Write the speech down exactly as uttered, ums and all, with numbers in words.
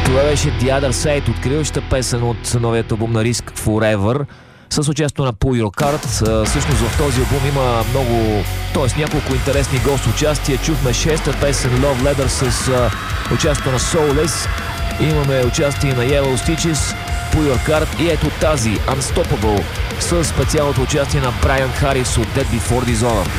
Това беше The Other Side, откриваща песен от новият албум на Risk Forever с участието на Pull Your Card. Всъщност в този албум има много, т.е. няколко интересни гост участия. Чухме шеста песен Love Letter с участието на Soulless. Имаме участие на Yellow Stitches, Pull Your Card и ето тази Unstoppable с специалното участие на Брайан Харис от Dead Before Dishonor.